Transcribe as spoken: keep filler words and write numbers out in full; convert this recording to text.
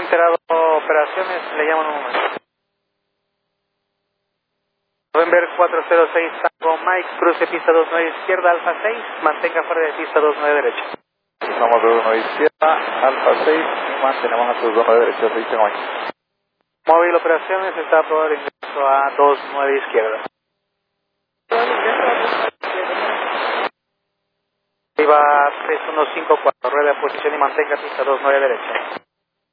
Enterado operaciones, le llaman un momento. November cuatro cero seis Tango Mike, cruce pista dos nueve izquierda, Alfa seis, mantenga fuera de pista dos nueve derecha. Vamos dos nueve izquierda, Alfa seis, y mantenemos a tus dos nueve derecha, seis Tango Mike. Móvil operaciones, está aprobado el ingreso a dos nueve izquierda. Iba tres uno cinco cuatro, rueda de posición y mantenga pista dos nueve derecha.